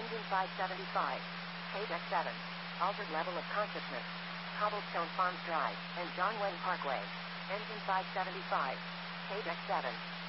Engine 575. KDEX 7. Altered level of consciousness. Cobblestone Farms Drive and John Wayne Parkway. Engine 575. KDEX 7.